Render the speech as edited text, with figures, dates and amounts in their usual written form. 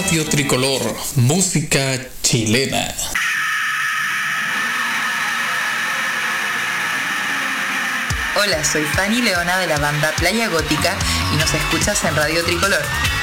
Radio Tricolor, música chilena. Hola, soy Fanny Leona de la banda Playa Gótica y nos escuchas en Radio Tricolor.